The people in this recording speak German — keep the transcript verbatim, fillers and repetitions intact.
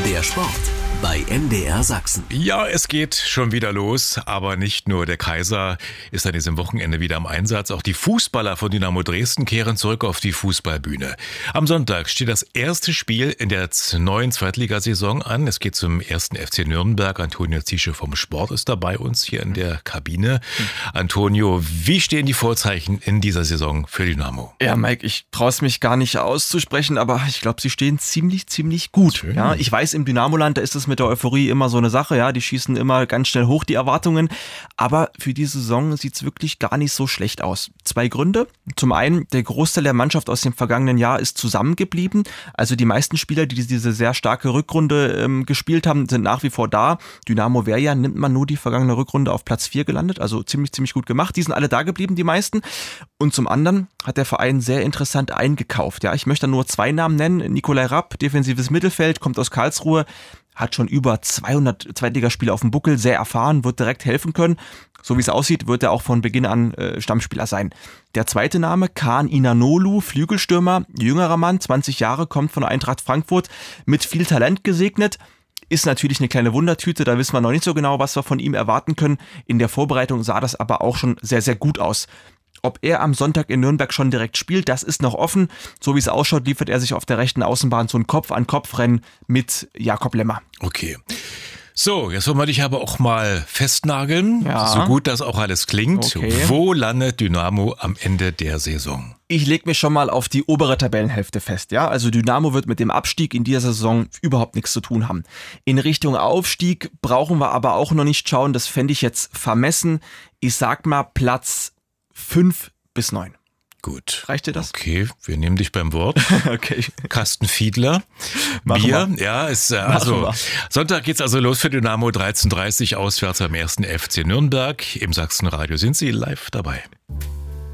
Der Sport bei M D R Sachsen. Ja, es geht schon wieder los, aber nicht nur der Kaiser ist an diesem Wochenende wieder im Einsatz. Auch die Fußballer von Dynamo Dresden kehren zurück auf die Fußballbühne. Am Sonntag steht das erste Spiel in der neuen Zweitligasaison an. Es geht zum ersten F C Nürnberg. Antonio Ziesche vom Sport ist da bei uns hier in der Kabine. Antonio, wie stehen die Vorzeichen in dieser Saison für Dynamo? Ja, Mike, ich traue es mich gar nicht auszusprechen, aber ich glaube, sie stehen ziemlich, ziemlich gut. Schön. Ja, ich weiß, im Dynamoland, da ist es mit der Euphorie immer so eine Sache, ja, die schießen immer ganz schnell hoch, die Erwartungen, aber für die Saison sieht es wirklich gar nicht so schlecht aus. Zwei Gründe. Zum einen, der Großteil der Mannschaft aus dem vergangenen Jahr ist zusammengeblieben, also die meisten Spieler, die diese sehr starke Rückrunde ähm, gespielt haben, sind nach wie vor da. Dynamo wäre ja, nimmt man nur die vergangene Rückrunde auf Platz vier gelandet, also ziemlich, ziemlich gut gemacht. Die sind alle da geblieben, die meisten. Und zum anderen hat der Verein sehr interessant eingekauft. Ja, ich möchte nur zwei Namen nennen. Nikolai Rapp, defensives Mittelfeld, kommt aus Karlsruhe, hat schon über zweihundert Zweitligaspiele auf dem Buckel, sehr erfahren, wird direkt helfen können. So wie es aussieht, wird er auch von Beginn an äh, Stammspieler sein. Der zweite Name, Kaan Inanolu, Flügelstürmer, jüngerer Mann, zwanzig Jahre, kommt von der Eintracht Frankfurt, mit viel Talent gesegnet. Ist natürlich eine kleine Wundertüte, da wissen wir noch nicht so genau, was wir von ihm erwarten können. In der Vorbereitung sah das aber auch schon sehr, sehr gut aus. Ob er am Sonntag in Nürnberg schon direkt spielt, das ist noch offen. So wie es ausschaut, liefert er sich auf der rechten Außenbahn so ein Kopf-an-Kopf-Rennen mit Jakob Lemmer. Okay. So, jetzt wollen wir dich aber auch mal festnageln, Ja. so gut das auch alles klingt. Okay. Wo landet Dynamo am Ende der Saison? Ich lege mich schon mal auf die obere Tabellenhälfte fest, ja. Also Dynamo wird mit dem Abstieg in dieser Saison überhaupt nichts zu tun haben. In Richtung Aufstieg brauchen wir aber auch noch nicht schauen, das fände ich jetzt vermessen. Ich sag mal Platz fünf bis neun. Gut. Reicht dir das? Okay, wir nehmen dich beim Wort. Okay. Kasten Fiedler, Machen Bier, wir. ja, ist äh, Machen also wir. Sonntag geht's also los für Dynamo dreizehn Uhr dreißig auswärts am ersten F C Nürnberg. Im Sachsenradio sind Sie live dabei.